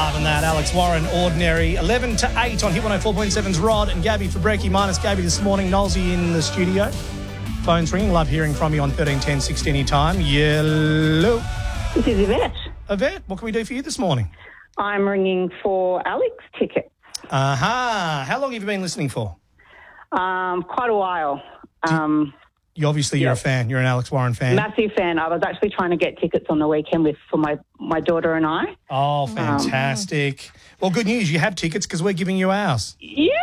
Loving that. Alex Warren, Ordinary. 11 to 8 on Hit 104.7's Rod and Gabby Fabrecki, minus Gabby this morning. Nolsey in the studio. Phone's ringing. Love hearing from you on 1310 60 anytime. Yellow. This is Yvette. Yvette, what can we do for you this morning? I'm ringing for Alex tickets. Aha. How long have you been listening for? Quite a while. You're a fan. You're an Alex Warren fan. Massive fan. I was actually trying to get tickets on the weekend for my daughter and I. Oh, fantastic. Well, good news. You have tickets because we're giving you ours. Yeah,